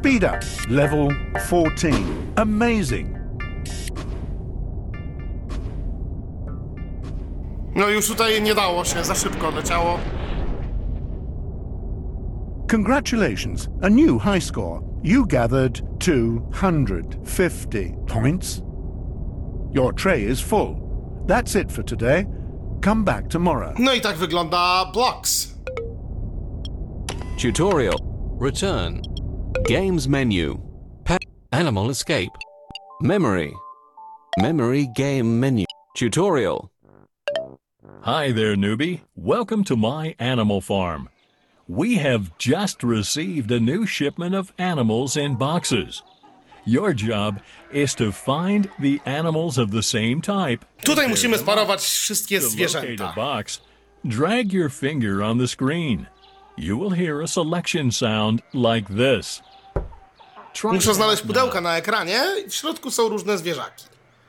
Speed up. Level 14. Amazing. No już tutaj nie dało się, za szybko leciało. Congratulations, a new high score. You gathered 250 points. Your tray is full. That's it for today. Come back tomorrow. No i tak wygląda Blocks. Tutorial. Return. Games menu. Animal escape. Memory. Memory game menu. Tutorial. Hi there, newbie. Welcome to my animal farm. We have just received a new shipment of animals in boxes. Your job is to find the animals of the same type. Tutaj musimy sparować wszystkie To locate zwierzęta. a box, drag your finger on the screen. You will hear a selection sound like this. Try Muszę it znaleźć out pudełka now. na ekranie i w środku są różne zwierzaki.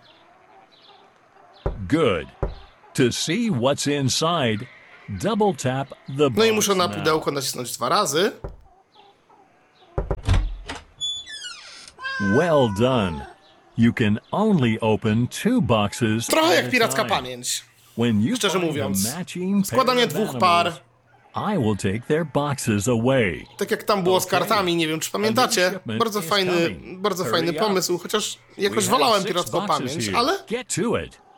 Good. To see what's inside, double tap the box No i muszę na now. pudełko nacisnąć 2 razy. Well done. You can only open 2 boxes Trochę at jak a piracka time. pamięć. When you Szczerze find mówiąc, a matching składanie pair of 2 par, animals, I will take their boxes away. tak jak tam było z kartami, nie wiem czy pamiętacie, bardzo fajny Hurry up. pomysł, chociaż jakoś We have wolałem 6 piracką boxes pamięć, here. ale Get to it.